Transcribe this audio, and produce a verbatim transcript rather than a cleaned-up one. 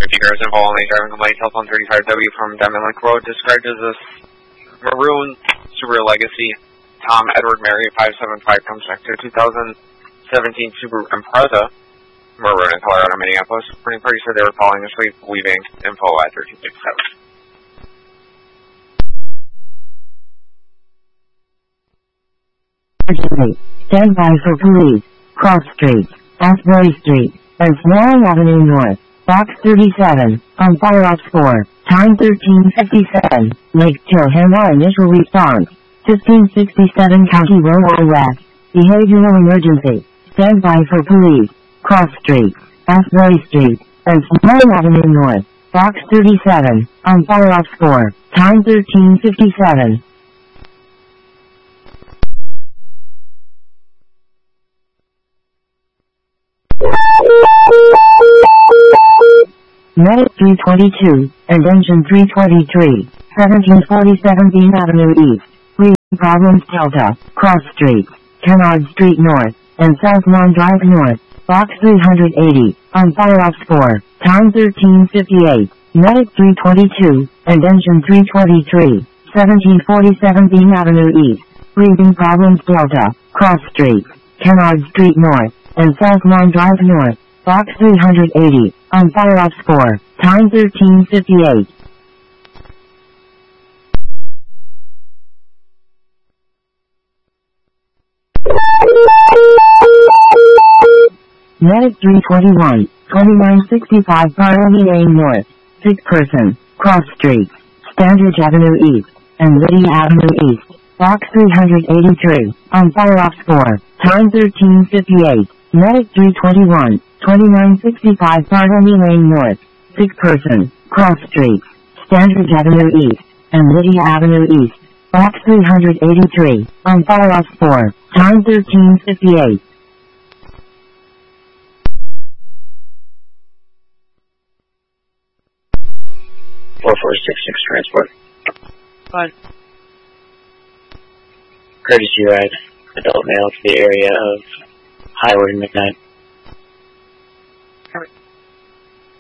fifty cars involved only driving complaint, telephone thirty-five W from Diamond Lake Road, described as a maroon Subaru Legacy. Tom Edward Mary five seven five comes back to two thousand seventeen Subaru Impreza, maroon in Colorado, Minneapolis. Morning party said they were falling asleep, leaving info at thirteen sixty-seven. Stand by for police. Cross Street, Asbury Street, and Swan Avenue North. Box thirty-seven, on Fire Ops four, time thirteen fifty-seven, Lake Chilhama initial response, fifteen sixty-seven County Road I West, behavioral emergency, stand by for police, Cross Street, Asbury Street, and Swan Avenue North, Box thirty-seven, on Fire Ops four, time thirteen fifty-seven. Medic three twenty-two, and Engine three twenty-three, seventeen forty-seven Bean Avenue East, Green Problems Delta, Cross Street, Kennard Street North, and South Lawn Drive North, Box three eighty, on Fire Ops four, time thirteen fifty-eight, Medic three twenty-two, and Engine three twenty-three, seventeen forty-seven Bean Avenue East, Green Problems Delta, Cross Street, Kennard Street North, and South Lawn Drive North, Box three eighty, on Fire Ops four, time thirteen fifty-eight. Medic three twenty-one, twenty-nine sixty-five Barony Lane North, sick person, Cross Street, Standridge Avenue East, and Lydia Avenue East, Box three eighty-three, on Fire Ops four, time thirteen fifty-eight, Medic three twenty-one, twenty-nine sixty-five Barony Lane North, sick person, Cross Street, Standridge Avenue East, and Lydia Avenue East, Box three eighty-three, on Fire Ops four, time thirteen fifty-eight. four four six six transport. Fine. Courtesy ride, adult male to the area of Highway Midnight.